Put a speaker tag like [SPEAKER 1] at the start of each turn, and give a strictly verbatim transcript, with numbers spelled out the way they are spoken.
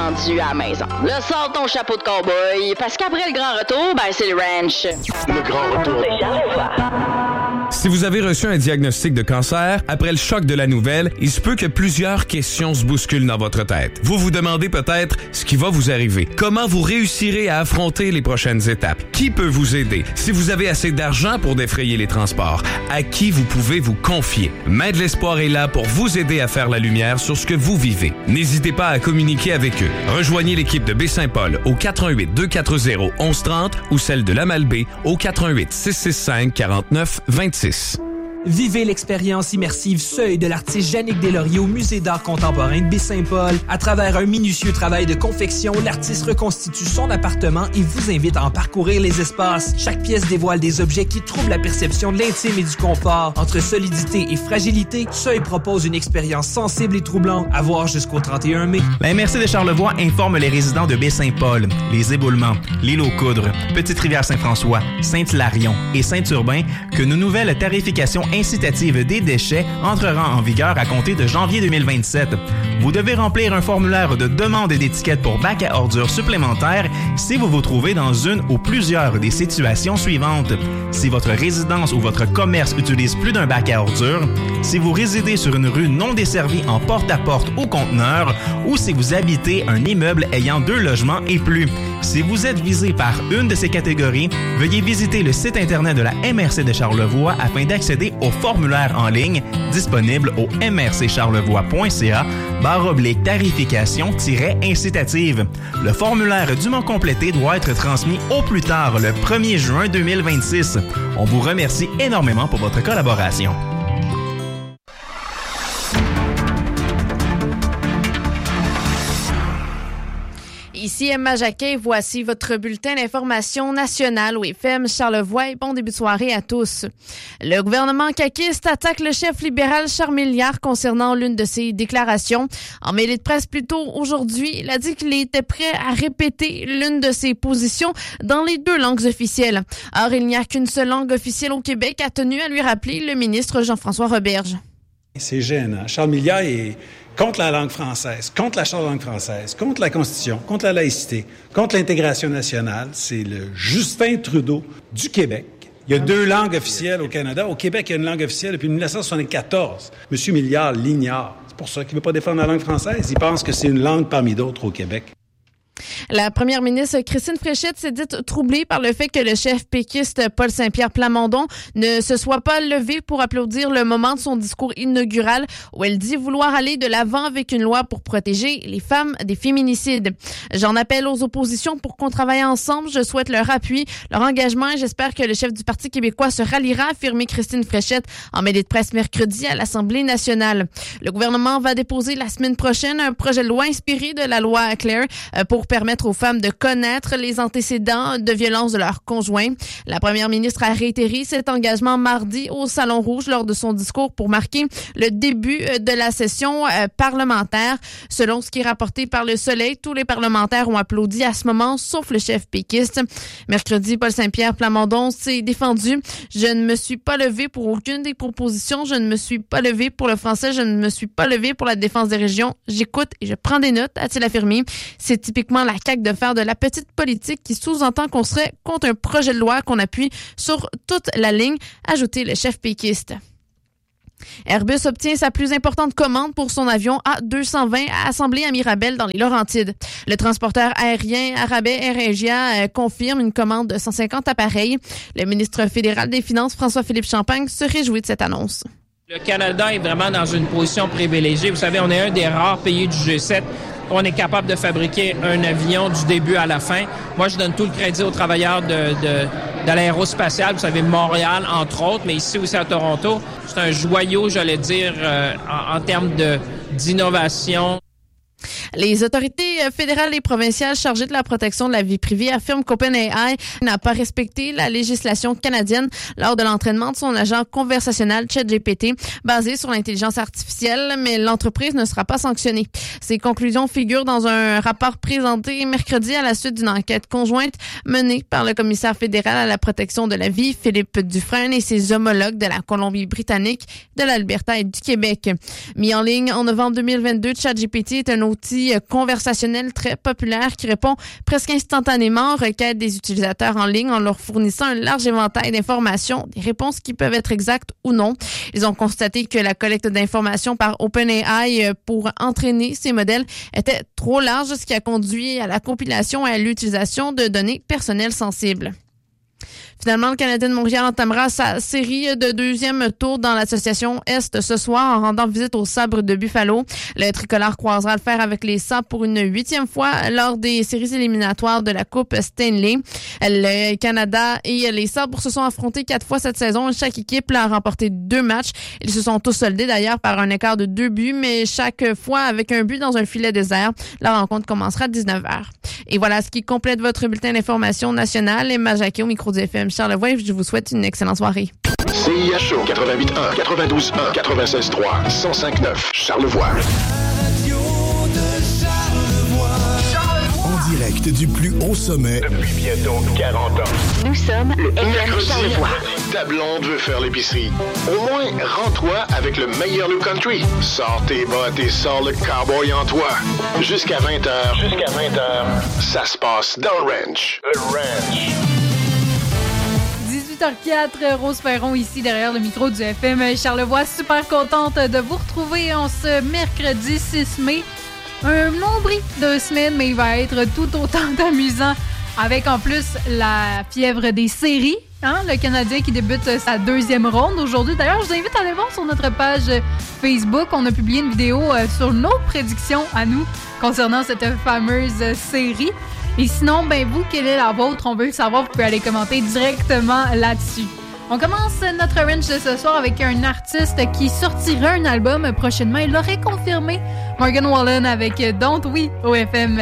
[SPEAKER 1] rendu à la maison. Là, sors ton chapeau de cow-boy, parce qu'après le grand retour, ben c'est le ranch.
[SPEAKER 2] Le grand retour de Charlevoix.
[SPEAKER 3] Si vous avez reçu un diagnostic de cancer, après le choc de la nouvelle, il se peut que plusieurs questions se bousculent dans votre tête. Vous vous demandez peut-être ce qui va vous arriver. Comment vous réussirez à affronter les prochaines étapes? Qui peut vous aider? Si vous avez assez d'argent pour défrayer les transports, à qui vous pouvez vous confier? Main de l'Espoir est là pour vous aider à faire la lumière sur ce que vous vivez. N'hésitez pas à communiquer avec eux. Rejoignez l'équipe de Baie-Saint-Paul au quatre un huit deux quatre zéro un un trois zéro ou celle de la Malbaie au quatre un huit six six cinq quarante-neuf vingt-six.
[SPEAKER 4] Vivez l'expérience immersive Seuil de l'artiste Jannick Deslauriers au Musée d'art contemporain de Baie-Saint-Paul. À travers un minutieux travail de confection, l'artiste reconstitue son appartement et vous invite à en parcourir les espaces. Chaque pièce dévoile des objets qui troublent la perception de l'intime et du confort. Entre solidité et fragilité, Seuil propose une expérience sensible et troublante à voir jusqu'au trente et un mai.
[SPEAKER 5] La M R C de Charlevoix informe les résidents de Baie-Saint-Paul, les Éboulements, l'île aux Coudres, Petite-Rivière-Saint-François, Saint-Hilarion et Saint-Urbain que nos nouvelles tarifications incitative des déchets entrera en vigueur à compter de janvier deux mille vingt-sept. Vous devez remplir un formulaire de demande d'étiquette pour bac à ordures supplémentaires si vous vous trouvez dans une ou plusieurs des situations suivantes. Si votre résidence ou votre commerce utilise plus d'un bac à ordures, si vous résidez sur une rue non desservie en porte-à-porte ou conteneur, ou si vous habitez un immeuble ayant deux logements et plus. Si vous êtes visé par une de ces catégories, veuillez visiter le site internet de la M R C de Charlevoix afin d'accéder au formulaire en ligne disponible au m r c charlevoix point c a barre oblique tarification-incitative. Le formulaire dûment complété doit être transmis au plus tard le premier juin deux mille vingt-six. On vous remercie énormément pour votre collaboration.
[SPEAKER 6] Ici Emma Jacquet, voici votre bulletin d'information nationale au F M Charlevoix et bon début de soirée à tous. Le gouvernement caquiste attaque le chef libéral Charles Milliard concernant l'une de ses déclarations. En mêlée de presse plus tôt aujourd'hui, il a dit qu'il était prêt à répéter l'une de ses positions dans les deux langues officielles. Or, il n'y a qu'une seule langue officielle au Québec, a tenu à lui rappeler le ministre Jean-François Roberge.
[SPEAKER 7] C'est gênant. Charles Milliard est contre la langue française, contre la charte de langue française, contre la Constitution, contre la laïcité, contre l'intégration nationale. C'est le Justin Trudeau du Québec. Il y a deux langues officielles au Canada. Au Québec, il y a une langue officielle depuis dix-neuf cent soixante-quatorze. M. Milliard l'ignore. C'est pour ça qu'il ne veut pas défendre la langue française. Il pense que c'est une langue parmi d'autres au Québec.
[SPEAKER 6] La première ministre Christine Fréchette s'est dite troublée par le fait que le chef péquiste Paul Saint-Pierre Plamondon ne se soit pas levé pour applaudir le moment de son discours inaugural où elle dit vouloir aller de l'avant avec une loi pour protéger les femmes des féminicides. J'en appelle aux oppositions pour qu'on travaille ensemble. Je souhaite leur appui, leur engagement et j'espère que le chef du Parti québécois se ralliera, a affirmé Christine Fréchette en mêlée de presse mercredi à l'Assemblée nationale. Le gouvernement va déposer la semaine prochaine un projet de loi inspiré de la loi Claire pour permettre aux femmes de connaître les antécédents de violence de leurs conjoints. La première ministre a réitéré cet engagement mardi au Salon Rouge lors de son discours pour marquer le début de la session parlementaire. Selon ce qui est rapporté par Le Soleil, tous les parlementaires ont applaudi à ce moment, sauf le chef péquiste. Mercredi, Paul Saint-Pierre Plamondon s'est défendu. Je ne me suis pas levé pour aucune des propositions. Je ne me suis pas levé pour le français. Je ne me suis pas levé pour la défense des régions. J'écoute et je prends des notes, a-t-il affirmé. C'est typiquement la C A Q de faire de la petite politique qui sous-entend qu'on serait contre un projet de loi qu'on appuie sur toute la ligne, ajouté le chef péquiste. Airbus obtient sa plus importante commande pour son avion A deux cent vingt assemblé à Mirabel dans les Laurentides. Le transporteur aérien Arabais AirAsia euh, confirme une commande de cent cinquante appareils. Le ministre fédéral des Finances, François-Philippe Champagne, se réjouit de cette annonce.
[SPEAKER 8] Le Canada est vraiment dans une position privilégiée. Vous savez, on est un des rares pays du G sept. On est capable de fabriquer un avion du début à la fin. Moi, je donne tout le crédit aux travailleurs de, de, de l'aérospatiale. Vous savez, Montréal, entre autres, mais ici aussi à Toronto. C'est un joyau, j'allais dire, euh, en, en termes de, d'innovation.
[SPEAKER 6] Les autorités fédérales et provinciales chargées de la protection de la vie privée affirment qu'OpenAI n'a pas respecté la législation canadienne lors de l'entraînement de son agent conversationnel ChatGPT basé sur l'intelligence artificielle, mais l'entreprise ne sera pas sanctionnée. Ces conclusions figurent dans un rapport présenté mercredi à la suite d'une enquête conjointe menée par le commissaire fédéral à la protection de la vie, Philippe Dufresne, et ses homologues de la Colombie-Britannique, de l'Alberta et du Québec. Mis en ligne en novembre deux mille vingt-deux, ChatGPT est un outil outil conversationnel très populaire qui répond presque instantanément aux requêtes des utilisateurs en ligne en leur fournissant un large éventail d'informations, des réponses qui peuvent être exactes ou non. Ils ont constaté que la collecte d'informations par OpenAI pour entraîner ces modèles était trop large, ce qui a conduit à la compilation et à l'utilisation de données personnelles sensibles. Finalement, le Canadien de Montréal entamera sa série de deuxième tour dans l'association Est ce soir en rendant visite au Sabre de Buffalo. Le tricolore croisera le fer avec les Sabres pour une huitième fois lors des séries éliminatoires de la Coupe Stanley. Le Canada et les Sabres se sont affrontés quatre fois cette saison. Chaque équipe a remporté deux matchs. Ils se sont tous soldés d'ailleurs par un écart de deux buts, mais chaque fois avec un but dans un filet désert. La rencontre commencera à dix-neuf heures. Et voilà ce qui complète votre bulletin d'information nationale. Emma Jacquet au micro du F M Charlevoix. Je vous souhaite une excellente soirée.
[SPEAKER 2] C I H O quatre-vingt-huit un, quatre-vingt-douze un, quatre-vingt-seize trois, cent cinq neuf Charlevoix.
[SPEAKER 9] En direct du plus haut sommet
[SPEAKER 2] depuis bientôt quarante ans.
[SPEAKER 1] Nous sommes le F M
[SPEAKER 2] Mercredi,
[SPEAKER 1] Charlevoix.
[SPEAKER 2] ta blonde veut faire l'épicerie. Au moins, rends-toi avec le meilleur look country. Sors tes bottes et sors le cowboy en toi. Jusqu'à vingt heures. Jusqu'à vingt heures. Ça se passe dans le ranch. Le ranch.
[SPEAKER 10] dix-huit heures quatre, Rose Perron ici derrière le micro du F M Charlevoix. Super contente de vous retrouver en ce mercredi six mai. Un nombril de semaine, mais il va être tout autant amusant avec en plus la fièvre des séries. Hein? Le Canadien qui débute sa deuxième ronde aujourd'hui. D'ailleurs, je vous invite à aller voir sur notre page Facebook. On a publié une vidéo sur nos prédictions à nous concernant cette fameuse série. Et sinon, ben vous, quelle est la vôtre? On veut le savoir. Vous pouvez aller commenter directement là-dessus. On commence notre ranch de ce soir avec un artiste qui sortira un album prochainement. Il l'aurait confirmé. Morgan Wallen avec Don't We au F M